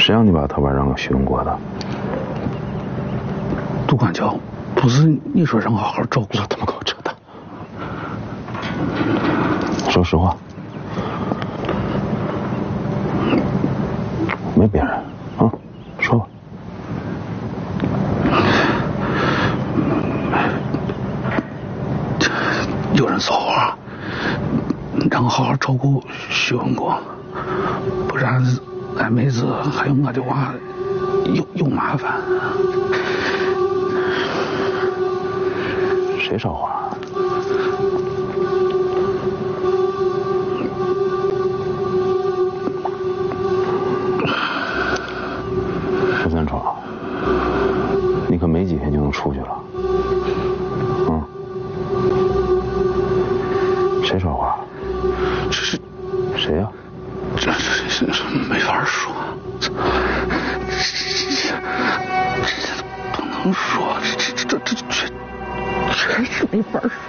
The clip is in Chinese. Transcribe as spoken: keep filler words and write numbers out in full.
谁让你把头发让给徐文国的？ 杜管教，不是你说让好好照顾？ 他妈给我扯淡！说实话，没别人啊，说吧。 有人骚话，让我好好照顾徐文国，不然俺妹子还有我的娃有有麻烦。 谁说话？吴三闯，你可没几天就能出去了。嗯？谁说话？ 这是谁呀、啊？ 这这这没法说，这这这不能说，这这这这这确确实没法说。